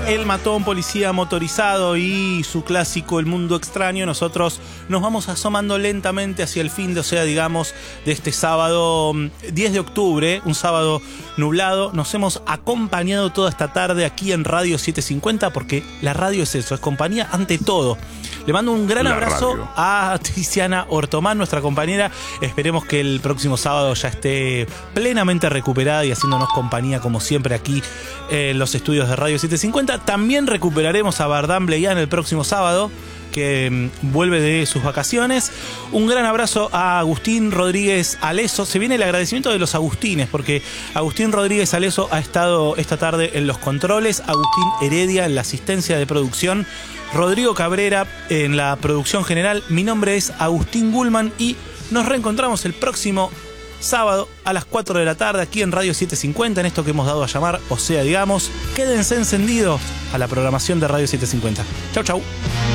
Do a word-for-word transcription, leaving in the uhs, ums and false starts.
El Matón, Policía Motorizado y su clásico El Mundo Extraño, nosotros nos vamos asomando lentamente hacia el fin de, o sea, digamos, de este sábado diez de octubre, un sábado nublado. Nos hemos acompañado toda esta tarde aquí en Radio setecientos cincuenta, porque la radio es eso, es compañía ante todo. Le mando un gran La abrazo radio. a Tiziana Ortomán, nuestra compañera. Esperemos que el próximo sábado ya esté plenamente recuperada y haciéndonos compañía como siempre aquí en los estudios de Radio setecientos cincuenta. También recuperaremos a Bardán Bleian el próximo sábado, que mmm, vuelve de sus vacaciones. Un gran abrazo a Agustín Rodríguez Aleso. Se viene el agradecimiento de los Agustines, porque Agustín Rodríguez Aleso ha estado esta tarde en los controles, Agustín Heredia en la asistencia de producción, Rodrigo Cabrera en la producción general. Mi nombre es Agustín Gulman y nos reencontramos el próximo sábado a las cuatro de la tarde aquí en Radio setecientos cincuenta, en esto que hemos dado a llamar, o sea, digamos, quédense encendidos a la programación de Radio setecientos cincuenta. Chau, chau.